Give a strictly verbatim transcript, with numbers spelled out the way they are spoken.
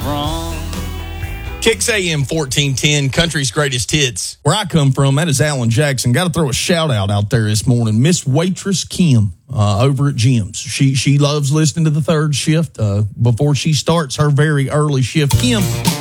from. Kicks A M fourteen ten, Country's Greatest Hits. Where I come from, that is Alan Jackson. Got to throw a shout out out there this morning. Miss Waitress Kim uh, over at Jim's. She she loves listening to the third shift uh, before she starts her very early shift. Kim,